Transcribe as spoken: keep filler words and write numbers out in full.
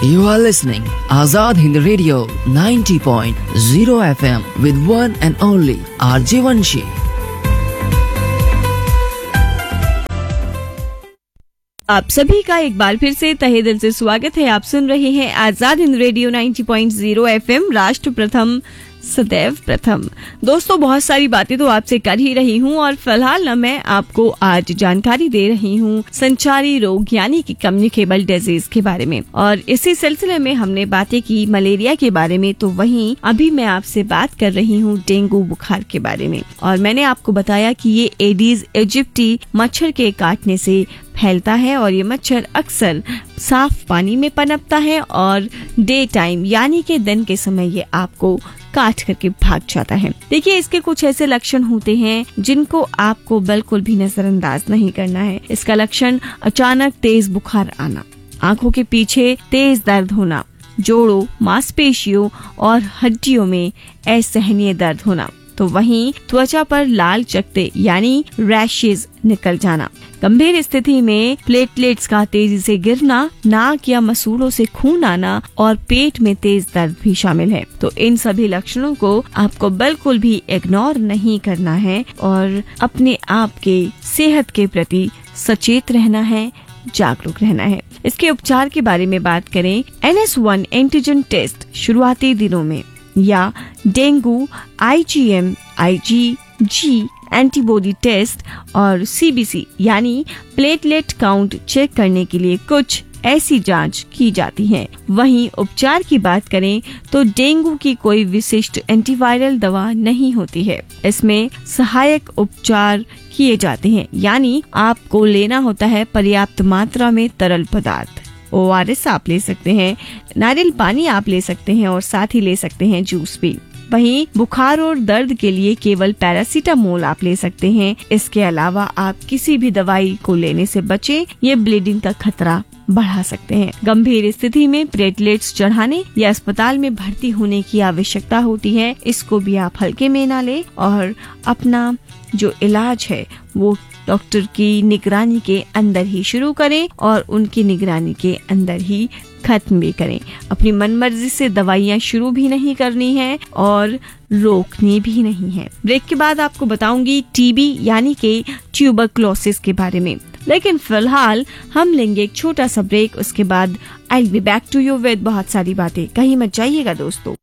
You are listening Azad Hind Radio ninety point zero F M with one and only R J Vanshi. आप सभी का एक बार फिर से तहे दिल से स्वागत है। आप सुन रहे हैं आजाद हिंद रेडियो नब्बे पॉइंट शून्य एफएम, राष्ट्र प्रथम सदैव प्रथम। दोस्तों, बहुत सारी बातें तो आपसे कर ही रही हूँ और फिलहाल न मैं आपको आज जानकारी दे रही हूँ संचारी रोग यानी कि कम्युनिकेबल डिजीज के बारे में। और इसी सिलसिले में हमने बातें की मलेरिया के बारे में, तो वहीं अभी मैं आपसे बात कर रही हूँ डेंगू बुखार के बारे में। और मैंने आपको बताया कि ये एडीज इजिप्टी मच्छर के काटने से फैलता है और ये मच्छर अक्सर साफ पानी में पनपता है और डे टाइम यानी कि दिन के समय ये आपको काट करके भाग जाता है। देखिए, इसके कुछ ऐसे लक्षण होते हैं जिनको आपको बिल्कुल भी नजरअंदाज नहीं करना है। इसका लक्षण अचानक तेज बुखार आना, आंखों के पीछे तेज दर्द होना, जोड़ों, मांसपेशियों और हड्डियों में असहनीय दर्द होना, तो वहीं त्वचा पर लाल चकत्ते यानी रैशेज निकल जाना, गंभीर स्थिति में प्लेटलेट्स का तेजी से गिरना, नाक या मसूड़ों से खून आना और पेट में तेज दर्द भी शामिल है। तो इन सभी लक्षणों को आपको बिल्कुल भी इग्नोर नहीं करना है और अपने आप के सेहत के प्रति सचेत रहना है, जागरूक रहना है। इसके उपचार के बारे में बात करें, N S one antigen test शुरुआती दिनों में या डेंगू आई जी एम आई जी जी एंटीबॉडी टेस्ट और सी बी सी यानी प्लेटलेट काउंट चेक करने के लिए कुछ ऐसी जांच की जाती है। वहीं उपचार की बात करें तो डेंगू की कोई विशिष्ट एंटीवायरल दवा नहीं होती है। इसमें सहायक उपचार किए जाते हैं, यानी आपको लेना होता है पर्याप्त मात्रा में तरल पदार्थ। ओ आर एस आप ले सकते हैं, नारियल पानी आप ले सकते हैं और साथ ही ले सकते हैं जूस भी। वहीं बुखार और दर्द के लिए केवल पैरासीटामोल आप ले सकते हैं। इसके अलावा आप किसी भी दवाई को लेने से बचें, ये ब्लीडिंग का खतरा बढ़ा सकते हैं। गंभीर स्थिति में प्लेटलेट्स चढ़ाने या अस्पताल में भर्ती होने की आवश्यकता होती है। इसको भी आप हल्के में ना लें और अपना जो इलाज है वो डॉक्टर की निगरानी के अंदर ही शुरू करें और उनकी निगरानी के अंदर ही खत्म भी करें। अपनी मनमर्जी से दवाइयाँ शुरू भी नहीं करनी है और रोकनी भी नहीं है। ब्रेक के बाद आपको बताऊंगी टीबी यानी कि ट्यूबरक्लोसिस के बारे में, लेकिन फिलहाल हम लेंगे एक छोटा सा ब्रेक। उसके बाद I will be back to you with बहुत सारी बातें। कहीं मत जाइएगा दोस्तों।